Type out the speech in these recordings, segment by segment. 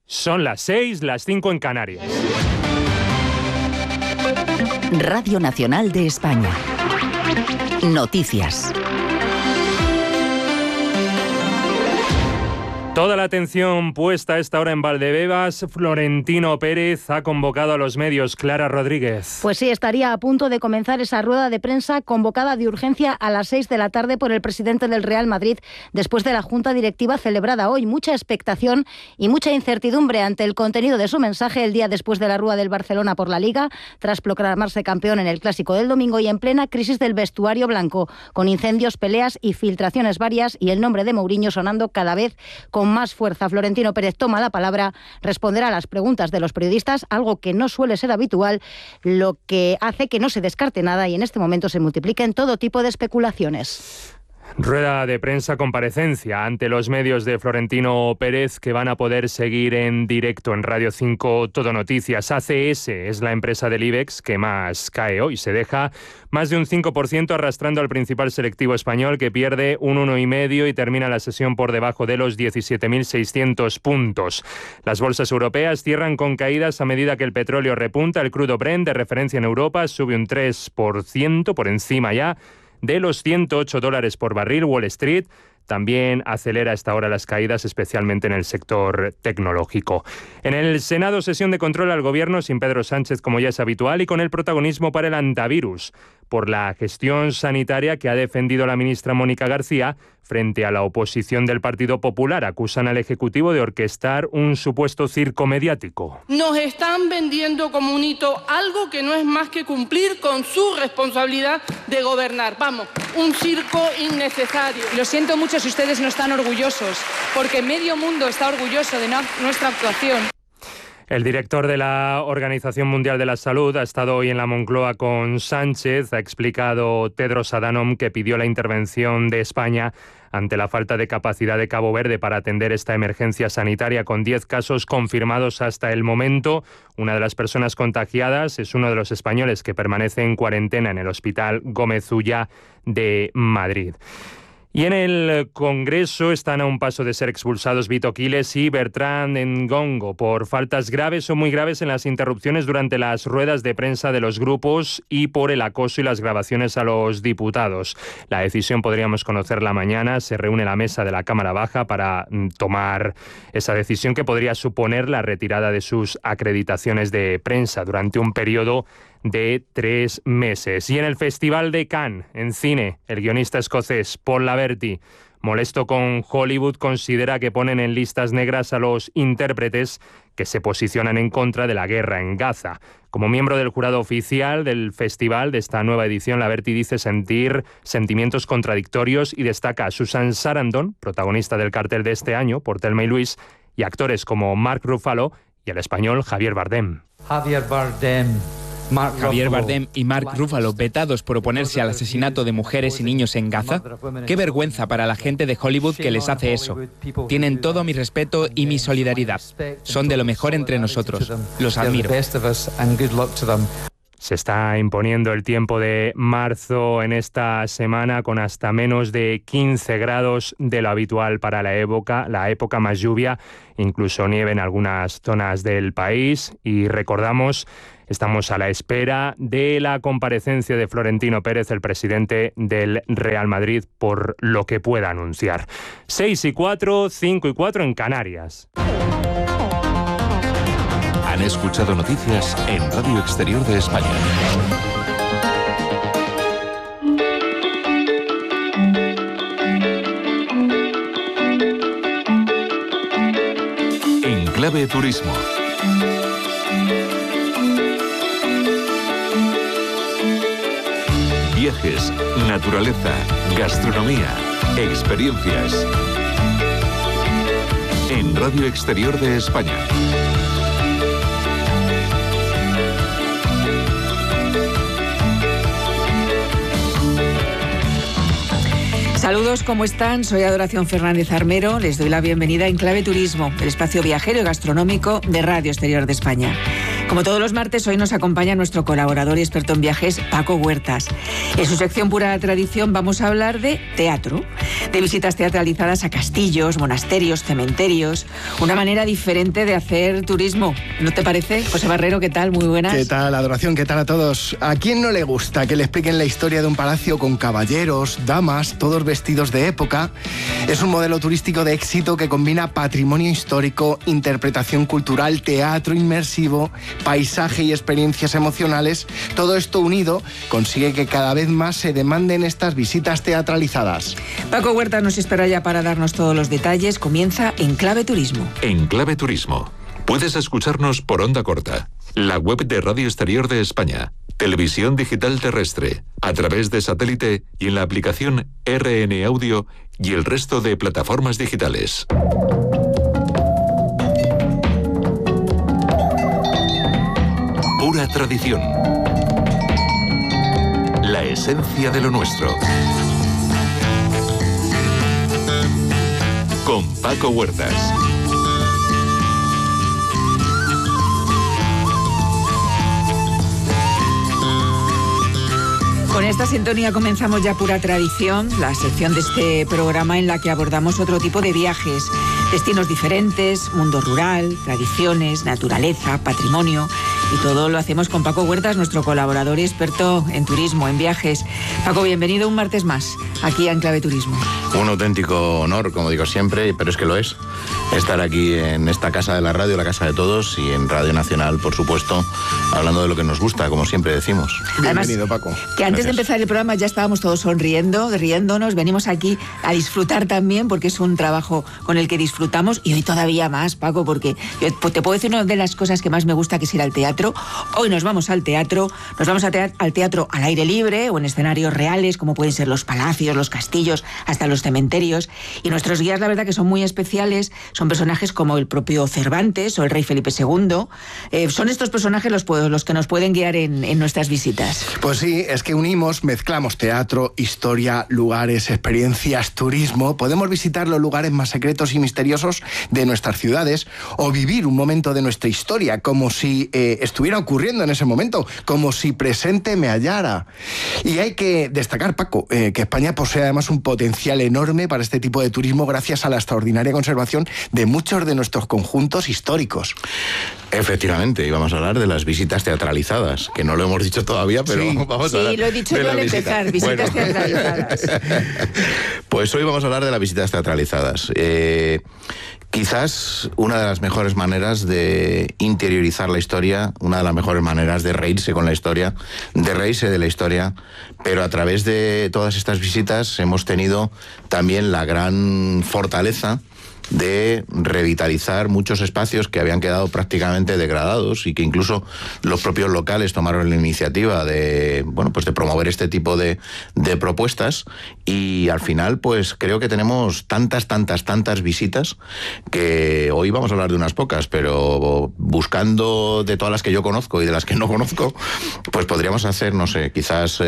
Son las 6, las 5 en Canarias. Radio Nacional de España. Noticias. Toda la atención puesta a esta hora en Valdebebas. Florentino Pérez ha convocado a los medios. Clara Rodríguez. Pues sí, estaría a punto de comenzar esa rueda de prensa convocada de urgencia a las 6 de la tarde por el presidente del Real Madrid después de la junta directiva celebrada hoy. Mucha expectación y mucha incertidumbre ante el contenido de su mensaje el día después de la rúa del Barcelona por la Liga, tras proclamarse campeón en el Clásico del domingo y en plena crisis del vestuario blanco, con incendios, peleas y filtraciones varias y el nombre de Mourinho sonando cada vez con más fuerza. Florentino Pérez toma la palabra, responderá a las preguntas de los periodistas, algo que no suele ser habitual, lo que hace que no se descarte nada y en este momento se multipliquen todo tipo de especulaciones. Rueda de prensa, comparecencia ante los medios de Florentino Pérez, que van a poder seguir en directo en Radio 5 Todo Noticias. ACS es la empresa del IBEX que más cae hoy. Se deja más de un 5% arrastrando al principal selectivo español, que pierde un 1,5% y termina la sesión por debajo de los 17.600 puntos. Las bolsas europeas cierran con caídas a medida que el petróleo repunta. El crudo Brent, de referencia en Europa, sube un 3%, por encima ya de los $108 por barril. Wall Street también acelera a esta hora las caídas, especialmente en el sector tecnológico. En el Senado, sesión de control al Gobierno sin Pedro Sánchez, como ya es habitual, y con el protagonismo para el antivirus, por la gestión sanitaria que ha defendido la ministra Mónica García frente a la oposición del Partido Popular. Acusan al Ejecutivo de orquestar un supuesto circo mediático. Nos están vendiendo como un hito algo que no es más que cumplir con su responsabilidad de gobernar. Vamos, un circo innecesario. Lo siento mucho si ustedes no están orgullosos, porque medio mundo está orgulloso de nuestra actuación. El director de la Organización Mundial de la Salud ha estado hoy en la Moncloa con Sánchez. Ha explicado Tedros Adhanom que pidió la intervención de España ante la falta de capacidad de Cabo Verde para atender esta emergencia sanitaria, con 10 casos confirmados hasta el momento. Una de las personas contagiadas es uno de los españoles que permanece en cuarentena en el Hospital Gómez Ulla de Madrid. Y en el Congreso están a un paso de ser expulsados Vito Quiles y Bertrand Ngongo por faltas graves o muy graves en las interrupciones durante las ruedas de prensa de los grupos y por el acoso y las grabaciones a los diputados. La decisión podríamos conocerla mañana. Se reúne la mesa de la Cámara Baja para tomar esa decisión que podría suponer la retirada de sus acreditaciones de prensa durante un periodo de 3 meses. Y en el Festival de Cannes, en cine, el guionista escocés Paul Laverty, molesto con Hollywood, considera que ponen en listas negras a los intérpretes que se posicionan en contra de la guerra en Gaza. Como miembro del jurado oficial del festival de esta nueva edición, Laverty dice sentir sentimientos contradictorios y destaca a Susan Sarandon, protagonista del cartel de este año, por Thelma y Luis, y actores como Mark Ruffalo y el español Javier Bardem. Javier Bardem y Mark Ruffalo vetados por oponerse al asesinato de mujeres y niños en Gaza. Qué vergüenza para la gente de Hollywood que les hace eso. Tienen todo mi respeto y mi solidaridad. Son de lo mejor entre nosotros. Los admiro. Se está imponiendo el tiempo de marzo en esta semana, con hasta menos de 15 grados de lo habitual para la época, más lluvia, incluso nieve en algunas zonas del país. Y recordamos, estamos a la espera de la comparecencia de Florentino Pérez, el presidente del Real Madrid, por lo que pueda anunciar. 6:04, 5:04 en Canarias. Han escuchado noticias en Radio Exterior de España. En Clave Turismo. Viajes, naturaleza, gastronomía, experiencias. En Radio Exterior de España. Saludos, ¿cómo están? Soy Adoración Fernández Armero. Les doy la bienvenida en Clave Turismo, el espacio viajero y gastronómico de Radio Exterior de España. Como todos los martes, hoy nos acompaña nuestro colaborador y experto en viajes, Paco Huertas. En su sección Pura Tradición vamos a hablar de teatro, de visitas teatralizadas a castillos, monasterios, cementerios, una manera diferente de hacer turismo. ¿No te parece? José Barrero, ¿qué tal? Muy buenas. ¿Qué tal, Adoración? ¿Qué tal a todos? ¿A quién no le gusta que le expliquen la historia de un palacio con caballeros, damas, todos vestidos de época? Es un modelo turístico de éxito que combina patrimonio histórico, interpretación cultural, teatro inmersivo, paisaje y experiencias emocionales. Todo esto unido consigue que cada vez más se demanden estas visitas teatralizadas. Paco Huertas nos espera ya para darnos todos los detalles. Comienza En Clave Turismo. En Clave Turismo. Puedes escucharnos por onda corta, la web de Radio Exterior de España, televisión digital terrestre, a través de satélite y en la aplicación RN Audio y el resto de plataformas digitales. Pura tradición. La esencia de lo nuestro. Con Paco Huertas. Con esta sintonía comenzamos ya Pura Tradición, la sección de este programa en la que abordamos otro tipo de viajes, destinos diferentes, mundo rural, tradiciones, naturaleza, patrimonio, y todo lo hacemos con Paco Huertas, nuestro colaborador y experto en turismo, en viajes. Paco, bienvenido un martes más aquí a En Clave Turismo. Un auténtico honor, como digo siempre, pero es que lo es, estar aquí en esta casa de la radio, la casa de todos, y en Radio Nacional, por supuesto, hablando de lo que nos gusta, como siempre decimos. Bienvenido, además, Paco. Que antes de empezar el programa ya estábamos todos riéndonos, venimos aquí a disfrutar también, porque es un trabajo con el que disfrutamos, y hoy todavía más, Paco, porque yo te puedo decir una de las cosas que más me gusta, que es ir al teatro. Hoy nos vamos al teatro, al teatro al aire libre o en escenarios reales, como pueden ser los palacios, los castillos, hasta los cementerios, y nuestros guías, la verdad, que son muy especiales, son personajes como el propio Cervantes o el rey Felipe II. Son estos personajes los que nos pueden guiar en nuestras visitas. Pues sí, es que mezclamos teatro, historia, lugares, experiencias, turismo. Podemos visitar los lugares más secretos y misteriosos de nuestras ciudades o vivir un momento de nuestra historia como si estuviera ocurriendo en ese momento, como si presente me hallara. Y hay que destacar, Paco, que España posee además un potencial enorme para este tipo de turismo gracias a la extraordinaria conservación de muchos de nuestros conjuntos históricos. Efectivamente, y vamos a hablar de las visitas teatralizadas, que no lo hemos dicho todavía, pero sí, vamos a hablar. Sí, lo he dicho yo al empezar, visitas teatralizadas. Pues hoy vamos a hablar de las visitas teatralizadas. Quizás una de las mejores maneras de interiorizar la historia, una de las mejores maneras de reírse con la historia, de reírse de la historia, pero a través de todas estas visitas hemos tenido también la gran fortaleza de revitalizar muchos espacios que habían quedado prácticamente degradados y que incluso los propios locales tomaron la iniciativa de, bueno, pues de promover este tipo de propuestas, y al final pues creo que tenemos tantas visitas que hoy vamos a hablar de unas pocas, pero buscando de todas las que yo conozco y de las que no conozco, pues podríamos hacer, no sé, quizás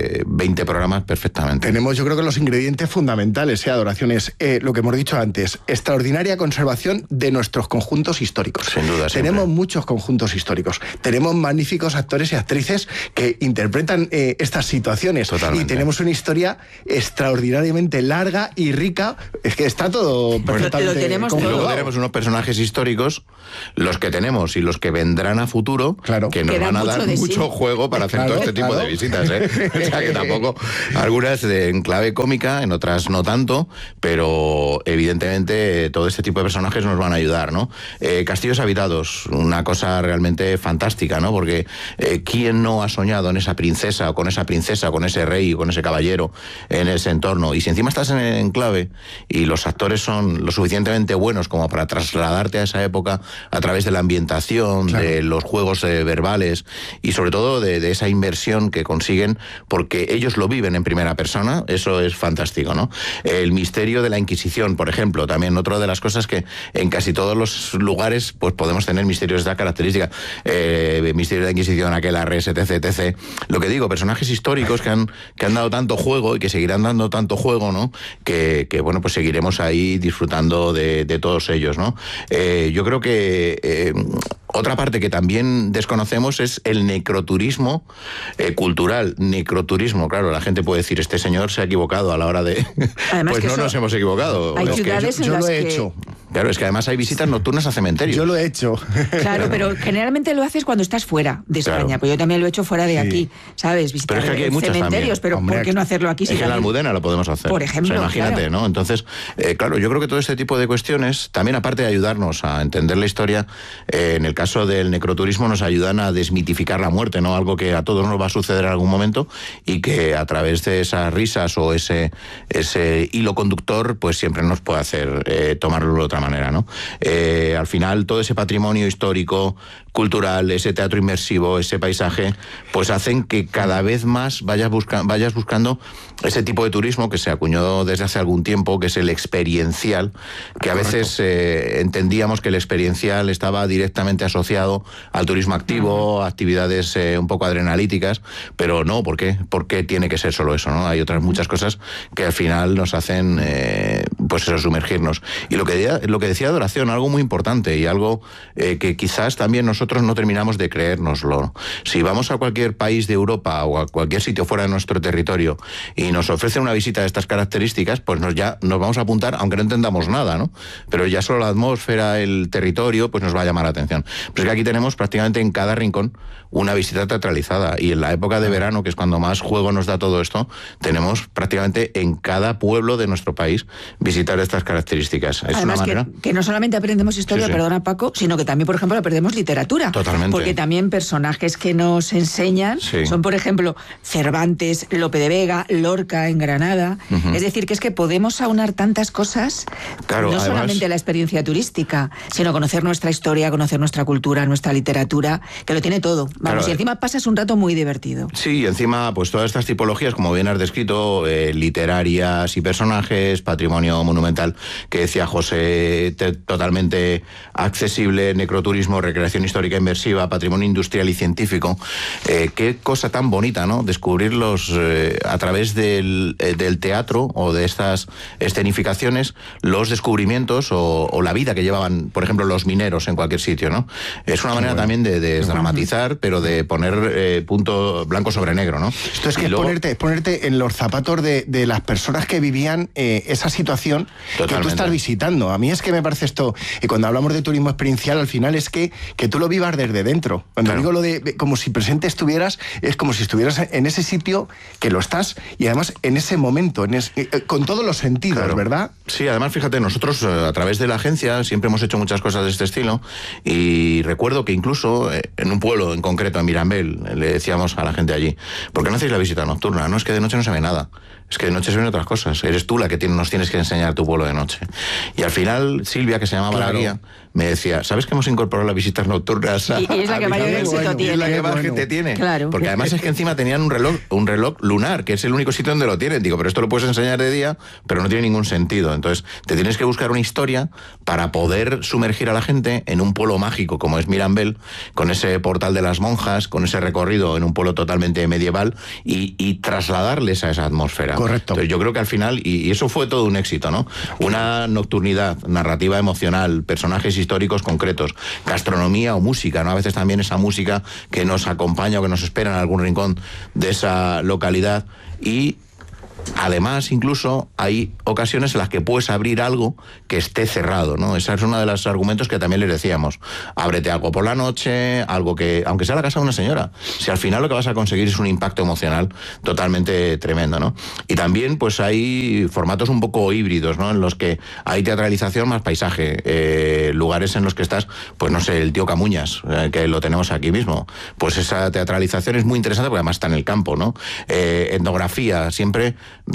20 programas perfectamente. Tenemos, yo creo, que los ingredientes fundamentales, Adoración, es lo que hemos dicho antes, extraordinaria conservación de nuestros conjuntos históricos. Sin duda, siempre. Tenemos muchos conjuntos históricos. Tenemos magníficos actores y actrices que interpretan estas situaciones. Totalmente. Y tenemos una historia extraordinariamente larga y rica. Es que está todo perfectamente lo tenemos todo. Luego tenemos unos personajes históricos, los que tenemos y los que vendrán a futuro, claro, que nos van a dar mucho juego para hacer todo este tipo de visitas. O sea que tampoco, algunas en clave cómica, en otras no tanto, pero evidentemente todo este tipo de personajes nos van a ayudar, ¿no? Castillos habitados, una cosa realmente fantástica, ¿no? Porque ¿quién no ha soñado en esa princesa, o con ese rey, o con ese caballero en ese entorno? Y si encima estás en enclave y los actores son lo suficientemente buenos como para trasladarte a esa época a través de la ambientación, claro, de los juegos verbales y sobre todo de esa inversión que consiguen, porque ellos lo viven en primera persona, eso es fantástico, ¿no? El misterio de la Inquisición, por ejemplo, también otra de las cosas que en casi todos los lugares pues podemos tener misterios de esta característica. Misterio de la Inquisición, aquelarres, etc. Lo que digo, personajes históricos que han dado tanto juego y que seguirán dando tanto juego, ¿no? Que bueno, pues seguiremos ahí disfrutando de todos ellos, ¿no? Yo creo que Otra parte que también desconocemos es el necroturismo cultural. Necroturismo, claro, la gente puede decir, este señor se ha equivocado a la hora de... Además pues no nos hemos equivocado. Hay ciudades en las que... Yo lo he hecho. Claro, es que además hay visitas nocturnas a cementerios. Yo lo he hecho. Claro, pero generalmente lo haces cuando estás fuera de España. Claro. Pues yo también lo he hecho fuera de aquí, ¿sabes? Visitar pero es que aquí hay cementerios, pero ¿por qué no hacerlo aquí? Es que en la Almudena lo podemos hacer. Por ejemplo, o sea, imagínate, claro. ¿no? Entonces, claro, yo creo que todo este tipo de cuestiones, también aparte de ayudarnos a entender la historia, en el caso del necroturismo nos ayudan a desmitificar la muerte, ¿no? Algo que a todos nos va a suceder en algún momento y que a través de esas risas o ese hilo conductor, pues siempre nos puede hacer tomarlo de otra manera, ¿no? Al final, todo ese patrimonio histórico, cultural, ese teatro inmersivo, ese paisaje, pues hacen que cada vez más vayas buscando ese tipo de turismo que se acuñó desde hace algún tiempo, que es el experiencial, que a veces entendíamos que el experiencial estaba directamente asociado al turismo activo, actividades un poco adrenalíticas, pero no, ¿por qué? ¿Por qué tiene que ser solo eso, no? Hay otras muchas cosas que al final nos hacen, pues eso, sumergirnos. Y lo que decía Adoración, algo muy importante y algo que quizás también nosotros no terminamos de creérnoslo. Si vamos a cualquier país de Europa o a cualquier sitio fuera de nuestro territorio y nos ofrecen una visita de estas características, pues nos vamos a apuntar, aunque no entendamos nada, ¿no? Pero ya solo la atmósfera, el territorio, pues nos va a llamar la atención. Pero es que aquí tenemos prácticamente en cada rincón una visita teatralizada, y en la época de verano, que es cuando más juego nos da todo esto, tenemos prácticamente en cada pueblo de nuestro país visitar estas características. Es además, una manera... que no solamente aprendemos historia, sí. Perdona Paco, sino que también, por ejemplo, aprendemos literatura. Totalmente. Porque también personajes que nos enseñan son, por ejemplo, Cervantes, Lope de Vega, Lorca en Granada. Es decir, que es que podemos aunar tantas cosas, claro, no además, solamente la experiencia turística, sino conocer nuestra historia, conocer nuestra cultura, nuestra literatura, que lo tiene todo. Vamos, claro, y encima pasas un rato muy divertido. Sí, y encima, pues todas estas tipologías, como bien has descrito, literarias y personajes, patrimonio monumental, que decía José, totalmente accesible, necroturismo, recreación histórica inmersiva, patrimonio industrial y científico. Qué cosa tan bonita, ¿no? Descubrirlos a través del teatro o de estas escenificaciones, los descubrimientos o la vida que llevaban, por ejemplo, los mineros en cualquier sitio, ¿no? Es una manera también de desdramatizar, pero de poner punto blanco sobre negro, ¿no? Esto es que luego, ponerte en los zapatos de las personas que vivían esa situación totalmente. Que tú estás visitando. A mí es que me parece esto, y cuando hablamos de turismo experiencial, al final es que tú lo vivas desde dentro. Cuando digo lo de como si presente estuvieras, es como si estuvieras en ese sitio que lo estás, y además en ese momento, con todos los sentidos, ¿verdad? Sí, además fíjate, nosotros a través de la agencia siempre hemos hecho muchas cosas de este estilo, y recuerdo que incluso en un pueblo en concreto, en Mirambel, le decíamos a la gente allí, ¿por qué no hacéis la visita nocturna? No, es que de noche no se ve nada. Es que de noche se ven otras cosas. Eres tú la que nos tienes que enseñar tu pueblo de noche. Y al final, Silvia, que se llamaba la guía, me decía, ¿sabes que hemos incorporado las visitas nocturnas? Y es la que mayor éxito tiene. Es la que más gente tiene. Claro. Porque además es que encima tenían un reloj lunar, que es el único sitio donde lo tienen. Digo, pero esto lo puedes enseñar de día, pero no tiene ningún sentido. Entonces, te tienes que buscar una historia para poder sumergir a la gente en un pueblo mágico como es Mirambel, con ese portal de las monjas, con ese recorrido en un pueblo totalmente medieval y trasladarles a esa atmósfera. Correcto. Entonces, yo creo que al final, y eso fue todo un éxito, ¿no? Una nocturnidad, narrativa emocional, personajes históricos concretos, gastronomía o música, ¿no? A veces también esa música que nos acompaña o que nos espera en algún rincón de esa localidad. Y además, incluso hay ocasiones en las que puedes abrir algo que esté cerrado, ¿no? Ese es uno de los argumentos que también les decíamos. Ábrete algo por la noche, algo que, aunque sea la casa de una señora, si al final lo que vas a conseguir es un impacto emocional totalmente tremendo, ¿no? Y también, pues hay formatos un poco híbridos, ¿no? En los que hay teatralización más paisaje, lugares en los que estás, pues no sé, el tío Camuñas, que lo tenemos aquí mismo. Pues esa teatralización es muy interesante porque además está en el campo, ¿no? Etnografía, siempre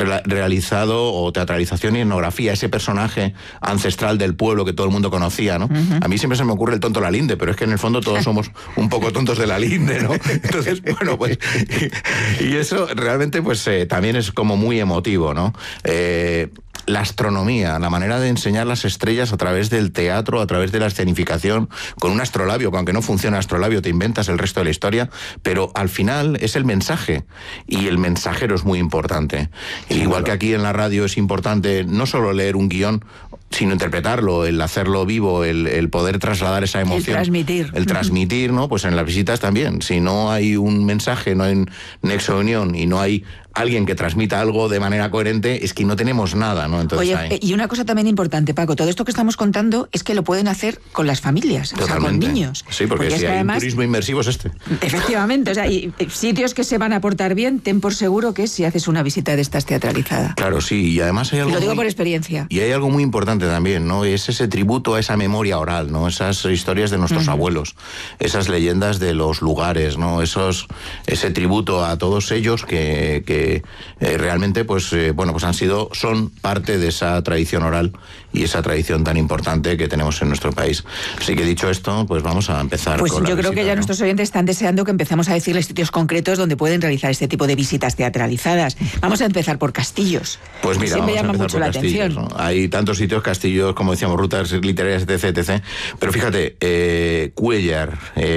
realizado, o teatralización y etnografía, ese personaje ancestral del pueblo que todo el mundo conocía, ¿no? A mí siempre se me ocurre el tonto la linde, pero es que en el fondo todos somos un poco tontos de la linde, ¿no? Entonces, bueno, pues y eso realmente pues también es como muy emotivo, ¿no? La astronomía, la manera de enseñar las estrellas a través del teatro, a través de la escenificación, con un astrolabio, que aunque no funciona el astrolabio, te inventas el resto de la historia, pero al final es el mensaje, y el mensajero es muy importante. Sí, igual que aquí en la radio es importante no solo leer un guión, sino interpretarlo, el hacerlo vivo, el poder trasladar esa emoción. El transmitir, ¿no? Pues en las visitas también. Si no hay un mensaje, no hay un nexo de unión y no hay alguien que transmita algo de manera coherente, es que no tenemos nada, ¿no? Entonces, oye, y una cosa también importante, Paco, todo esto que estamos contando es que lo pueden hacer con las familias, totalmente. O sea, con niños. Sí, porque si hay además, un turismo inmersivo es este. Efectivamente, o sea, y sitios que se van a portar bien, ten por seguro que si haces una visita de estas teatralizada. Claro, sí, y además hay algo... Y lo digo por experiencia. Y hay algo muy importante también, ¿no? Es ese tributo a esa memoria oral, ¿no? Esas historias de nuestros abuelos, esas leyendas de los lugares, ¿no? Ese tributo a todos ellos que realmente pues son parte de esa tradición oral y esa tradición tan importante que tenemos en nuestro país. Así que dicho esto, pues vamos a empezar pues con la yo creo visita, que ya ¿no? Nuestros oyentes están deseando que empecemos a decirles sitios concretos donde pueden realizar este tipo de visitas teatralizadas. Vamos a empezar por castillos. Pues mira, siempre llama mucho la atención, ¿no? Hay tantos sitios, castillos, como decíamos, rutas literarias, etc. Pero fíjate, Cuéllar,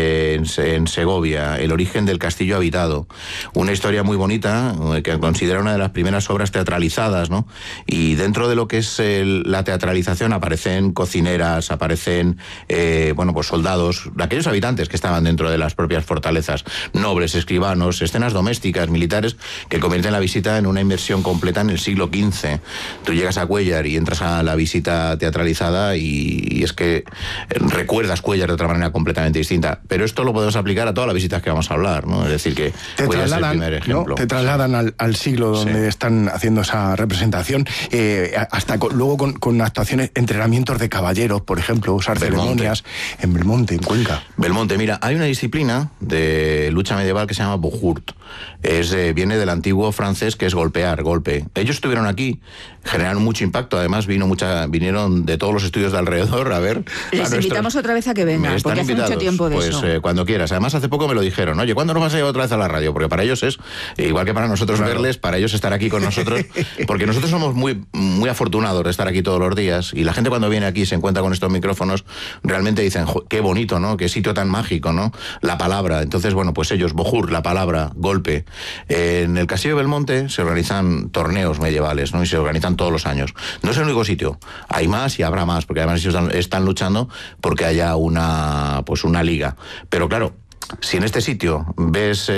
en Segovia, el origen del castillo habitado, una historia muy bonita que considera una de las primeras obras teatralizadas, ¿no? Y dentro de lo que es la teatralización aparecen cocineras, aparecen pues soldados, aquellos habitantes que estaban dentro de las propias fortalezas, nobles, escribanos, escenas domésticas, militares, que convierten la visita en una inmersión completa en el siglo XV. Tú llegas a Cuéllar y entras a la visita teatralizada y es que recuerdas Cuéllar de otra manera completamente distinta. Pero esto lo podemos aplicar a todas las visitas que vamos a hablar, ¿no? Es decir, que Cuéllar es el primer ejemplo. ¿No? Te trasladan al siglo donde están haciendo esa representación, hasta luego con actuaciones, entrenamientos de caballeros, por ejemplo, usar ceremonias en Belmonte, en Cuenca. Belmonte, mira, hay una disciplina de lucha medieval que se llama Bohurt. Viene del antiguo francés, que es golpear, golpe. Ellos estuvieron aquí, generaron mucho impacto, además vinieron de todos los estudios de alrededor a ver. Les invitamos otra vez a que vengan, porque hace mucho tiempo de eso. Pues cuando quieras. Además, hace poco me lo dijeron, oye, ¿cuándo nos vas a llevar otra vez a la radio? Porque para ellos es, igual que para nosotros verles, para ellos estar aquí con nosotros, porque nosotros somos muy, muy afortunados de estar aquí todos los días, y la gente cuando viene aquí y se encuentra con estos micrófonos, realmente dicen, qué bonito, ¿no? Qué sitio tan mágico, ¿no? La palabra. Entonces, bueno, pues ellos, Bohurt, la palabra, golpe. En el Castillo de Belmonte se organizan torneos medievales, ¿no? Y se organizan todos los años. No es el único sitio. Hay más y habrá más, porque además ellos están luchando porque haya una liga. Pero claro, si en este sitio ves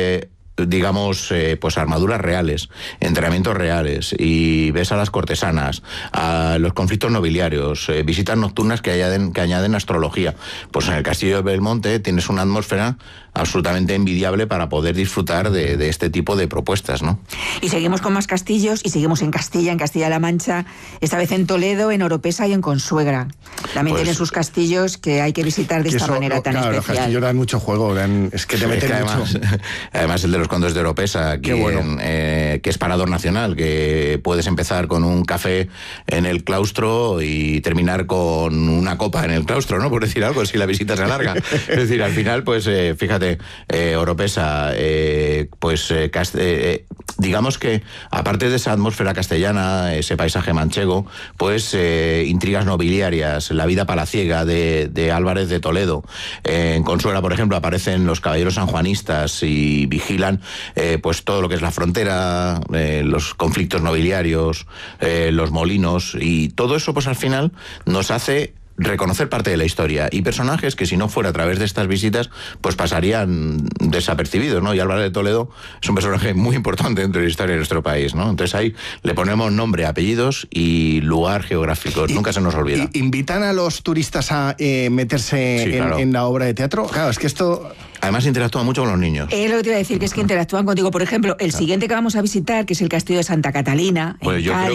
pues armaduras reales, entrenamientos reales, y ves a las cortesanas, a los conflictos nobiliarios, visitas nocturnas que añaden astrología, pues en el Castillo de Belmonte tienes una atmósfera absolutamente envidiable para poder disfrutar de este tipo de propuestas, ¿no? Y seguimos con más castillos, y seguimos en Castilla-La Mancha, esta vez en Toledo, en Oropesa y en Consuegra. También tienen sus castillos que hay que visitar de esta manera tan especial. Los castillos dan mucho juego, es que te meten mucho. Además, el de los condes de Oropesa, que es parador nacional, que puedes empezar con un café en el claustro y terminar con una copa en el claustro, ¿no? Por decir algo, si la visita se alarga. Es decir, al final, pues fíjate, Oropesa, digamos que aparte de esa atmósfera castellana, ese paisaje manchego, pues intrigas nobiliarias, la vida palaciega de Álvarez de Toledo. En Consuegra, por ejemplo, aparecen los caballeros sanjuanistas y vigilan pues todo lo que es la frontera, los conflictos nobiliarios, los molinos, y todo eso pues al final nos hace reconocer parte de la historia y personajes que si no fuera a través de estas visitas pues pasarían desapercibidos, ¿no? Y Álvarez de Toledo es un personaje muy importante dentro de la historia de nuestro país, ¿no? Entonces ahí le ponemos nombre, apellidos y lugar geográfico, nunca se nos olvida. ¿Invitan a los turistas a meterse en la obra de teatro? Claro, es que esto... Además interactúan mucho con los niños. Es lo que te iba a decir, que es que interactúan contigo. Por ejemplo, el siguiente que vamos a visitar, que es el Castillo de Santa Catalina, pues en Cádiz.